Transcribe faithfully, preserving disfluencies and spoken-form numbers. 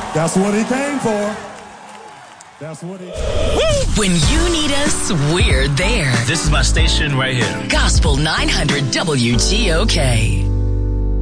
That's what he came for. That's what he... When you need us, we're there. This is my station right here. Gospel nine hundred W G O K.